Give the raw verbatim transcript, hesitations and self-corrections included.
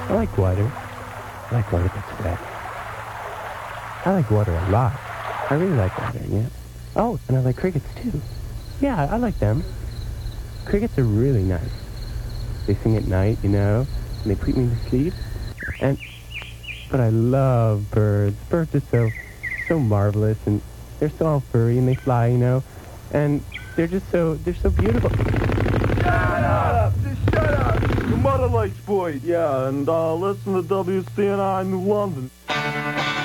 I like water. I like water that's wet. I like water a lot. I really like water, yeah. Oh, and I like crickets, too. Yeah, I like them. Crickets are really nice. They sing at night, you know, and they put me to sleep. And, but I love birds. Birds are so, so marvelous, and they're so all furry, and they fly, you know, and they're just so, they're so beautiful. Shut up! Just shut up! Your mother likes Boyd. Yeah, and uh, listen to W C N I New London.